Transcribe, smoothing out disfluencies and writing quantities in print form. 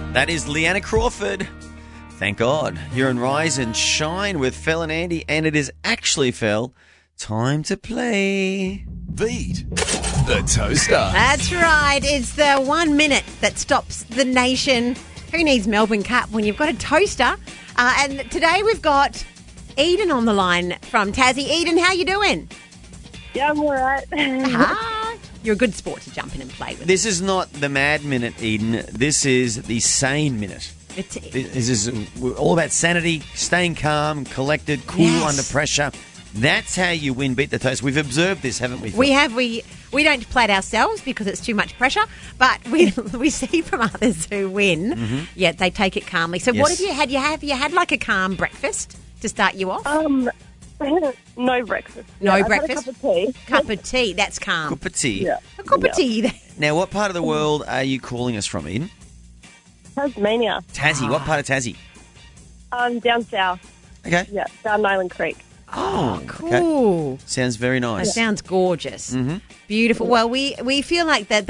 That is Leanna Crawford. Thank God. You're in Rise and Shine with Phil and Andy, and it is actually, Phil, time to play. Beat the Toaster. That's right. It's the 1 minute that stops the nation. Who needs Melbourne Cup when you've got a toaster? And today we've got Eden on the line from Tassie. Eden, how you doing? Yeah, I'm all right. You're a good sport to jump in and play with. This is not the mad minute, Eden. This is the sane minute. This is all about sanity, staying calm, collected, cool under pressure. That's how you win Beat the Toast. We've observed this, haven't we, Phil? We have. We don't play it ourselves because it's too much pressure, but we see from others who win, they take it calmly. So what have you had? Have you had like a calm breakfast to start you off? No breakfast. No I've breakfast? had a cup of tea. Cup of tea, that's calm. Cup of tea. Yeah. A cup of tea. Now, what part of the world are you calling us from, Eden? Tasmania. Tassie. What part of Tassie? Down south. Okay. Yeah, down Island Creek. Oh, Cool. okay. Sounds very That nice. sounds gorgeous. Beautiful. Well, we feel like that